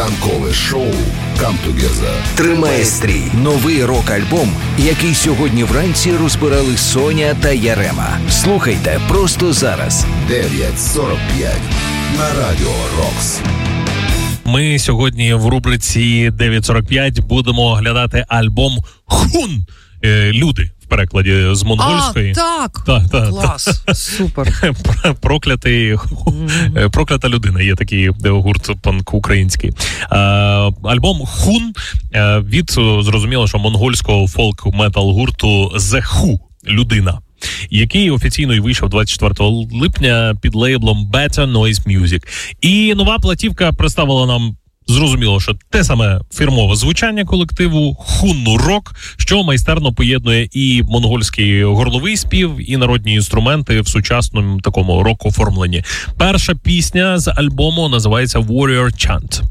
Ранкове шоу «Come Together» тримає стрій. Новий рок-альбом, який сьогодні вранці розбирали Соня та Ярема. Слухайте просто зараз. 9:45 на Радіо Рокс. Ми сьогодні в рубриці 9:45 будемо оглядати альбом «Хун» «Люди» в перекладі з монгольської. Клас, супер. Проклята людина, є такий гурт панк український. Альбом «Хун» від, зрозуміло, що монгольського фолк-метал гурту «The Who» «Людина», який офіційно й вийшов 24 липня під лейблом Better Noise Music. І нова платівка представила нам, зрозуміло, що те саме фірмове звучання колективу «Хунну Рок», що майстерно поєднує і монгольський горловий спів, і народні інструменти в сучасному такому рок-оформленні. Перша пісня з альбому називається «Warrior Chant».